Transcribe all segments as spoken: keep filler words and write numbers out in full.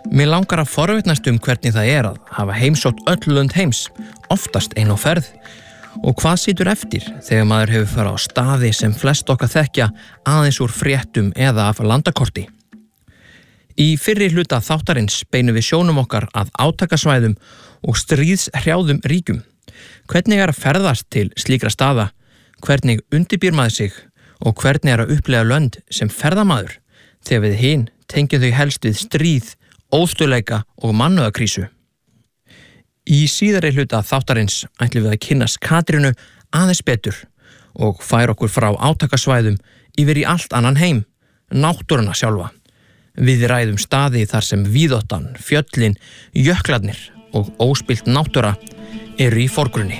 Mér langar að forvitnast um hvernig það er að hafa heimsótt öll lönd heims, oftast ein á ferð, og hvað situr eftir þegar maður hefur farið á staði sem flest okkar þekkja aðeins úr fréttum eða af landakorti. Í fyrri hluta þáttarins beinum við sjónum okkar að átakasvæðum og stríðshrjáðum ríkjum. Hvernig er að ferðast til slíkra staða, hvernig undirbýr maður sig og hvernig er að upplega lönd sem ferðamaður þegar við hin tengjum þau helst við stríð, óstöðleika og mannúðarkrísu. Í síðari hluta þáttarins ætlum við að kynnast Katrínu aðeins betur og færa okkur frá átakasvæðum yfir í allt annan heim, náttúruna sjálfa. Við ræðum staði þar sem víðáttan, fjöllin, jöklarnir og óspillt náttúra eru í forgrunni.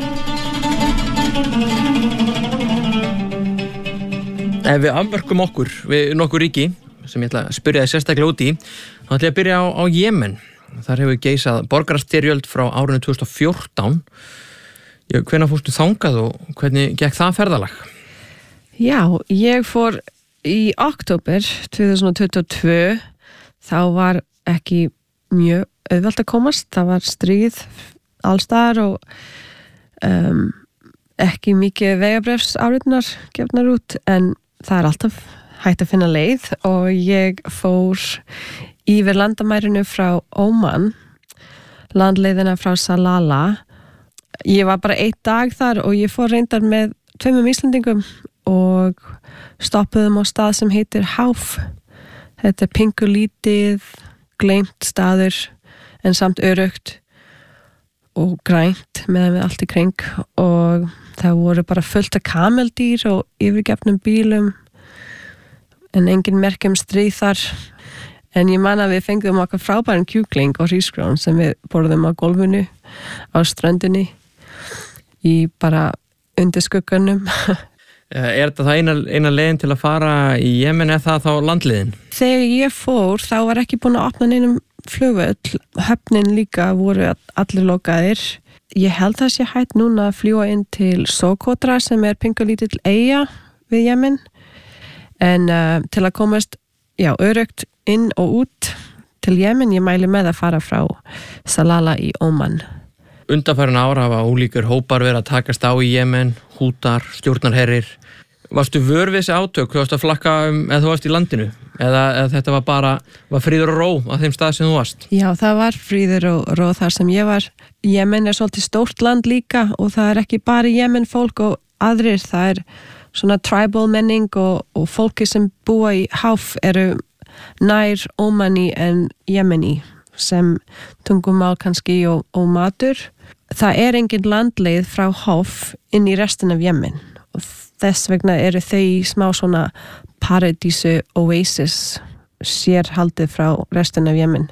Ef við afmörkum okkur við nokkur ríki, sem ég ætla að spyrja þið sérstaklega út í, þá ætla ég að byrja á, á Jemen. Þar hefur geisað borgarastyrjöld frá árinu tvö þúsund og fjórtán. Já, hvenær fórstu þangað og hvernig gekk það ferðalag? Já, ég fór í október tvö þúsund tuttugu og tvö. Þá var ekki mjög auðvelt að komast. Það var stríð allstaðar og um, ekki mikið vegabréfsáritunar gefnar út, en það er alltaf hægt að finna leið og ég fór yfir landamærinu frá Oman, landleiðina frá Salalah. Ég var bara einn dag þar og ég fór reyndar með tveimum Íslendingum og stoppuðum á stað sem heitir Háf. Þetta er pingulítið, gleymt staður en samt öruggt og grænt meðan við allt í kring, og það voru bara fullt af kameldýr og yfirgefnum bílum en engin merki um stríð þar. En ég man að við fengum okkar frábæran kjúkling og hrísgrjón sem við borðum á gólfinu á ströndinni í bara undir skugganum. Er þetta það eina, eina leiðin til að fara í Jemen, eða það þá landleiðin? Þegar ég fór þá var ekki búin að opna neinum flugvöll, höfnin líka voru allir lokaðir. Ég held það sé hægt núna að fljúga inn til Socotra sem er pingulítill eyja við Jemen, en uh, til að komast já, öruggt inn og út til Jemen, ég mæli með að fara frá Salalah í Oman. Undanfarin ára hafa ólíkur hópar verið að takast á í Jemen, hútar, stjórnarherrir. Varstu vör við þessi átök, þú varst að flakka um, eða þú varst í landinu? Eða, eða þetta var bara var fríður og ró á þeim stað sem þú varst? Já, það var fríður og ró þar sem ég var. Jemen er svolítið stórt land líka og það er ekki bara Jemen fólk og aðrir, það er svona tribal menning og, og fólki sem búa í Háf eru nær Omani en Jemeni sem tungumál kannski og, og matur. Það er engin landleið frá Háf inn í restin af Jemen og þess vegna eru þau í smá svona paradísu oasis sérhaldið frá restin af Jemen.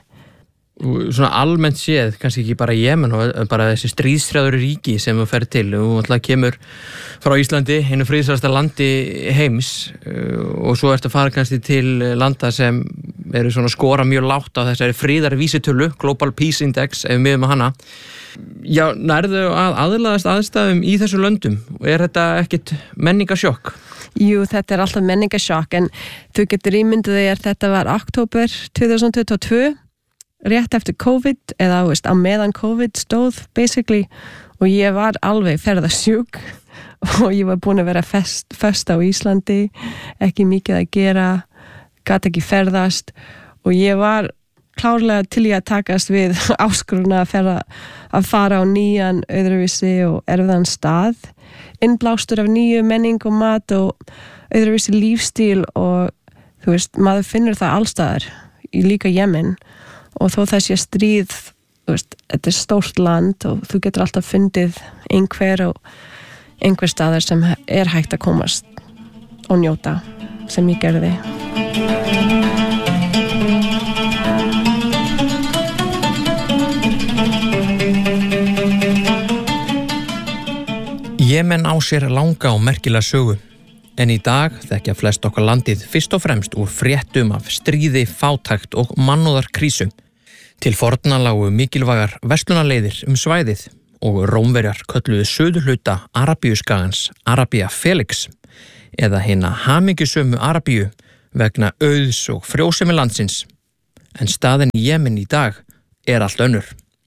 Svona almennt séð, kannski ekki bara Jemen og bara þessi stríðshrjáður ríki sem þú fer til og alltaf kemur frá Íslandi, einu friðsælasta landi heims, og svo ertu að fara kannski til landa sem eru svona skora mjög lágt á þessari friðarvísitölu, Global Peace Index, ef við miðum að hana. Já, nærðu að aðlaðast aðstæðum í þessu löndum? Er þetta ekkit menningasjokk? Jú, þetta er alltaf menningasjokk, en þú getur ímyndið því að þetta var október tvö þúsund tuttugu og tvö, rétt eftir COVID, eða veist, á meðan COVID stóð basically, og ég var alveg ferðasjúk og ég var búin að vera fest, fest á Íslandi, ekki mikið að gera, gat ekki ferðast og ég var klárlega til ég að takast við áskoruna að, ferða, að fara á nýjan, öðruvísi og erfiðan stað, innblástur af nýju menning og mat og öðruvísi lífstíl, og þú veist, maður finnur það allstaðar í líka Jemen, og þó það sé stríð, þú veist, þetta er stórt land og þú getur alltaf fundið einhver og einhver staðar sem er hægt að komast og njóta, sem ég gerði. Jemen á sér langa og merkilega sögu, en í dag þekkja flest okkar landið fyrst og fremst úr fréttum af stríði, fátækt og mannúðarkrísu. Til forna lágu mikilvægar verslunarleiðir um svæðið og Rómverjar kölluðu suðurhluta Arabíuskagans Arabia Felix, eða hina hamingjusömu Arabíu vegna auðs og frjósemi landsins. En staðan í Jemen í dag er allt önnur.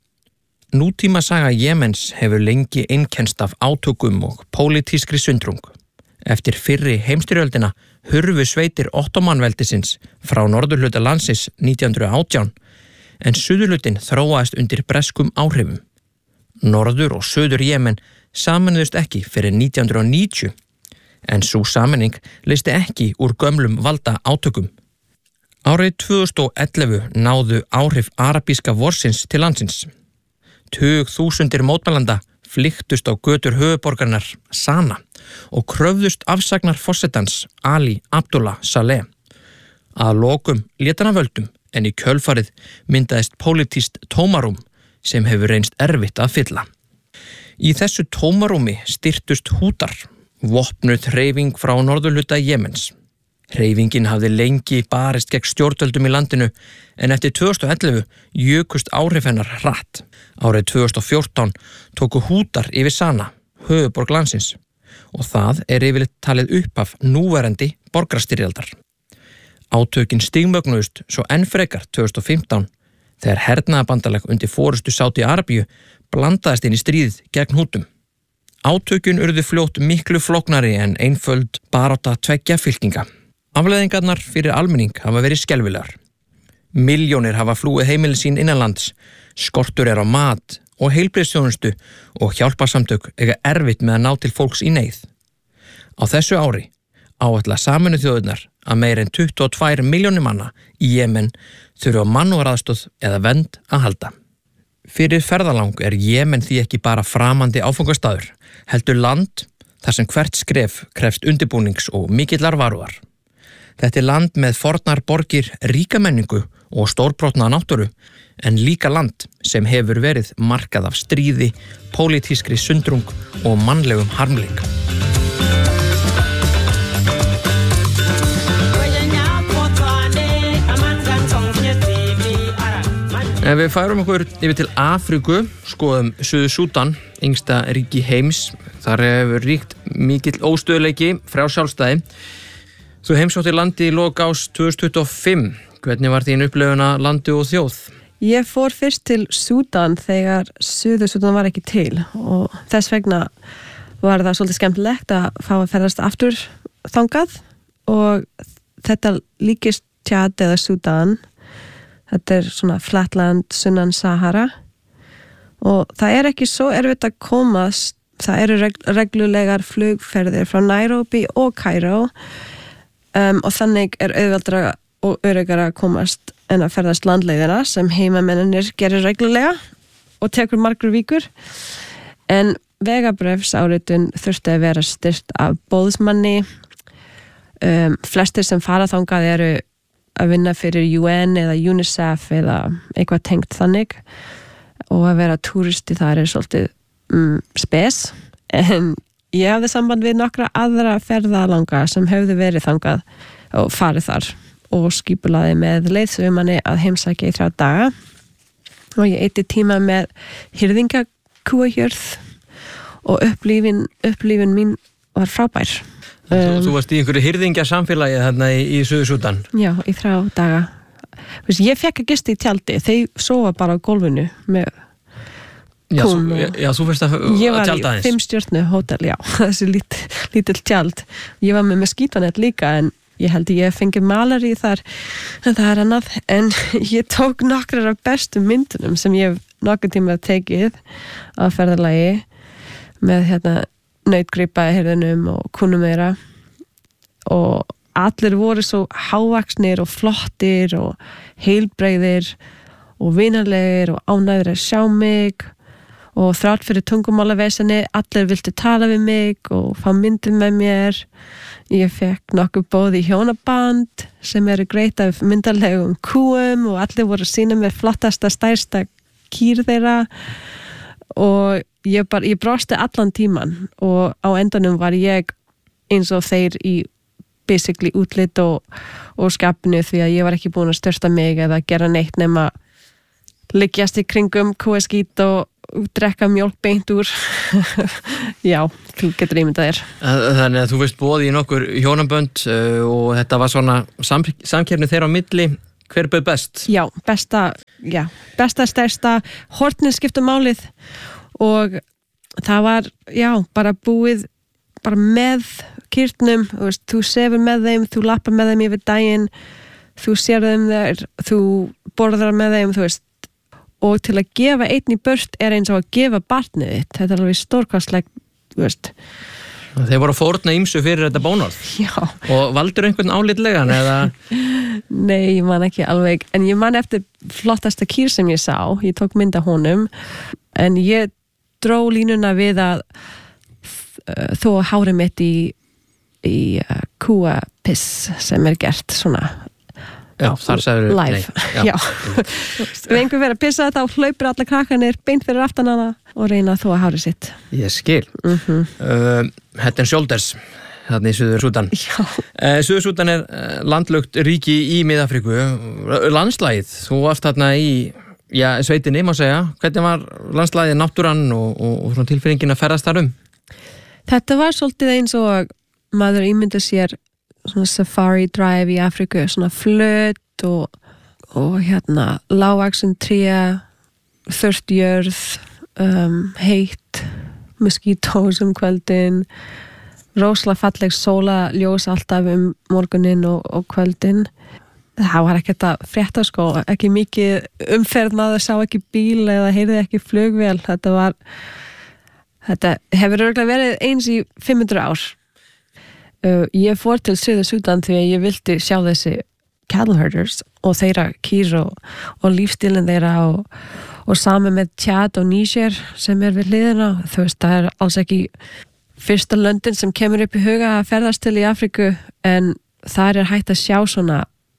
Nútíma saga Jemens hefur lengi einkennst af átökum og pólitískri sundrung. Eftir fyrri heimstyrjöldina hurfu sveitir Ottomanveldisins frá norðurhluta landsins nítján hundrað og átján, en suðurhlutin þróaðist undir breskum áhrifum. Norður og suður Jemen sameinuðust ekki fyrir nítján hundrað og níutíu, en sú sameining leysti ekki úr gömlum valda átökum. Árið tvö þúsund og ellefu náðu áhrif arabíska vorsins til landsins. Tug þúsundir mótmælanda flyktust á götur höfuðborgarinnar Sana og kröfðust afsagnar forsetans Ali Abdullah Saleh. Að lokum lét hann af völdum, en í kjölfarið myndaðist pólitískt tómarúm sem hefur reynst erfitt að fylla. Í þessu tómarúmi styrtust Hútar, vopnuð hreyfing frá norðurhluta Jemens. Hreyfingin hafði lengi barist gegn stjórnvöldum í landinu, en eftir tvö þúsund og ellefu jukust áhrif hennar hratt. Árið tvö þúsund og fjórtán tóku Hútar yfir Sana, höfuðborg landsins, og það er yfirleitt talið upphaf núverandi borgarastyrjaldar. Átökin stigmögnuðust svo enn frekar tvö þúsund og fimmtán þegar hernaðarbandalag undir forystu Sádi-Arabíu blandaðist inn í stríðið gegn Hútum. Átökin urðu fljótt miklu flóknari en einföld barátta tveggja fylkinga. Afleiðingarnar fyrir almenning hafa verið skelfilegar. Milljónir hafa flúið heimili sín innanlands, skortur er á mat og heilbrigðisþjónustu og hjálparsamtök eiga erfitt með að ná til fólks í neyð. Á þessu ári áætla Sameinuðu þjóðirnar að meira en tuttugu og tvær milljónir manna í Jemen þurfa á mannúðaraðstoð eða vernd að halda. Fyrir ferðalang er Jemen því ekki bara framandi áfangastaður, heldur land þar sem hvert skref krefst undirbúnings og mikillar varúðar. Þetta er land með fornar borgir, ríka menningu og stórbrotna náttúru, en líka land sem hefur verið markað af stríði, pólitískri sundrung og mannlegum harmleik. Ef við færum okkur yfir til Afríku, skoðum Suður-Súdan, yngsta ríki heims. Þar hefur ríkt mikill óstöðuleiki frá sjálfstæði. Þú heimsóttir landi í lok árs tvö þúsund tuttugu og fimm. Hvernig var þín upplifun af landi og þjóð? Ég fór fyrst til Súdan þegar Suður-Súdan var ekki til og þess vegna var það svolítið skemmtilegt að fá að ferðast aftur þangað og þetta líkist Tjad eða Súdan. Þetta er svona flatland sunnan Sahara og það er ekki svo erfitt að komast. Það eru reg- reglulegar flugferðir frá Nairobi og Kaíró um, og þannig er auðveldara og öruggara að komast en að ferðast landleiðina sem heimamennir gerir reglulega og tekur margur vikur. En vegabrefsáritun þurfti að vera styrkt af boðsmanni. Um, flestir sem fara þangað eru að vinna fyrir U N eða UNICEF eða eitthvað tengt þannig og að vera túristi þar er svolítið mm, spes, en ég hafði samband við nokkra aðra ferðalanga sem höfðu verið þangað og farið þar og skipulaði með leiðsögumanni að heimsækja í þrjá daga og ég eyddi tíma með hirðingakúahjörð og upplifin, upplifin mín var frábær. Þú, þú varst í einhverju hirðingjasamfélagi þarna í, í Suður-Súdan? Já, í þrjá daga. Vist, ég fekk að gista í tjaldi, þeir sofa bara á gólfinu með Já, þú, já, þú fyrst að, að tjalda aðeins. Ég var í fimm stjörnu hótel, já, þessi lít, lítill tjald. Ég var með með skítanett líka, en ég held ég fengi malari þar, en það er annað. En ég tók nokkrar af bestu myndunum sem ég nokkuð tíma tekið á ferðalagi með hérna nautgripaherðunum og kúnumeira og allir voru svo hávaxnir og flottir og heilbreiðir og vinarlegir og ánægðir að sjá mig og þrátt fyrir tungumálavesenni allir viltu tala við mig og fá myndir með mér. Ég fekk nokkuð bóð í hjónaband sem eru greit af myndarlegum kúum og allir voru að sýna mér flottasta, stærsta kýr þeirra og ég, bara, ég brosti allan tíman og á endanum var ég eins og þeir í basically útlit og, og skapinu því að ég var ekki búin að störta mig eða gera neitt nema liggjast í kringum kúaskít og drekka mjólk beint úr. Já, þú getur ímyndað þér. Þannig að þú veist boði í nokkur hjónabönd uh, og þetta var svona sam, samkeppni þeirra á milli. hver bauð best? Já, besta, já, besta stærsta, hornið skipta málið og það var, já, bara búið bara með kýrnum, þú veist, þú sefur með þeim, þú lappar með þeim yfir daginn, þú sér þeim þeir, þú borðar með þeim, þú veist, og til að gefa einn í burt er eins og að gefa barnið þitt, þetta er alveg stórkostlegt, þú veist. Þeir voru að fórna ýmsu fyrir þetta bónorð. Já. Og valdur einhvern álitlegan eða? Nei, ég man ekki alveg, en ég man eftir flottasta kýr sem ég sá, ég tók mynd af honum, en ég dró línuna við að uh, þó hárið mitt í, í uh, kúapiss sem er gert svona Já, þar sagður live, nei, já, já. Ef einhver verið að pissa þá hlaupir alla krakkanir beint fyrir aftan hana og reyna þó að hárið sitt. Ég skil. Mm-hmm. uh, Head and Shoulders þarna í Suður-Súdan. Já. uh, Suður-Súdan er uh, landlugt ríki í Mið-Afríku. Landslagið, þú varst þarna í já, sveitinni, má segja. Hvernig var landslagið, náttúran og, og, og tilfinningin að ferðast þar um? Þetta var svolítið eins og maður ímynda sér svona safari drive í Afríku, svona flöt og, og hérna lágvaxin tré, þurrt jörð, um, heitt, mosquitoes um kvöldin, rosalega falleg sólaljós alltaf um morgunin og, og kvöldin. Það var ekkert að frétta sko, ekki mikið umferð, maður sá ekki bíl eða heyrði ekki flugvél, þetta var, þetta hefur örugglega verið eins í fimm hundruð ár. Uh, ég fór til Suður-Súdan því að ég vildi sjá þessi cattle herders og þeirra kýr og, og lífstílinn þeirra og, og saman með Tjad og Níger sem er við hliðina. Þú veist, það er alls ekki fyrsta löndin sem kemur upp í huga að ferðast til í Afríku en þar er hægt að sjá svona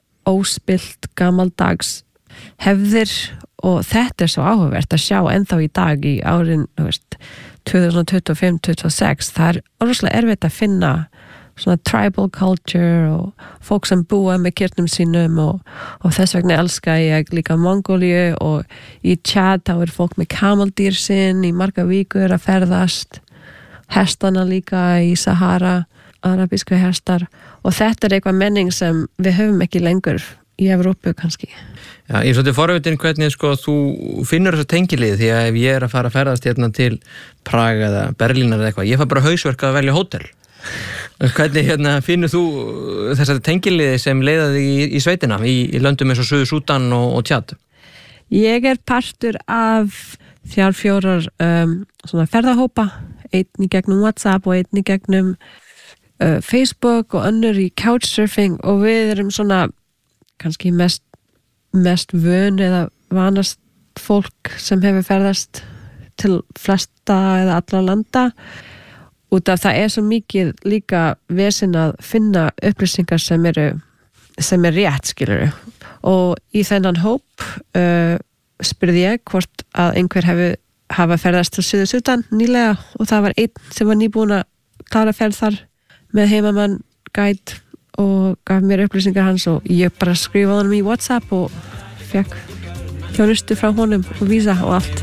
óspilt gamaldags hefðir og þetta er svo áhugavert að sjá ennþá í dag í árin, þú veist, twenty twenty-five to twenty-six. Það er rosalega erfitt að finna svona tribal culture og fólk sem búa með kýrnum sínum og, og þess vegna elska ég líka Mongóliu og í Tjad þá er fólk með kamaldýr sinn í marga vikur að ferðast, hestana líka í Sahara, arabíska hestar og þetta er eitthvað menning sem við höfum ekki lengur í Evrópu kannski. Já, ég er svolítið forvitin hvernig sko þú finnur þessa tengilið því að ef ég er að fara að ferðast hérna til Praga eða Berlínar eða eitthvað, ég fær bara hausverk að velja hótel. Hvernig hérna finnur þú þessari tengiliði sem leiðaði í, í sveitina í, í löndum eins og Suður-Súdan og, og Tjad? Ég er partur af þrjár fjórar um, svona ferðahópa, einn í gegnum WhatsApp og einn í gegnum uh, Facebook og önnur í couchsurfing og við erum svona kannski mest, mest vön eða vanast fólk sem hefur ferðast til flesta eða allra landa út af það er svo mikið líka vesinn að finna upplýsingar sem eru sem er rétt, skilur og í þennan hóp uh, spurði ég hvort að einhver hefur hafa ferðast til Suður-Súdan nýlega og það var einn sem var nýbúin að klára ferð þar með heimamann guide og gaf mér upplýsingar hans og ég bara skrifaði honum í WhatsApp og fekk þjónustu frá honum og vísa og allt.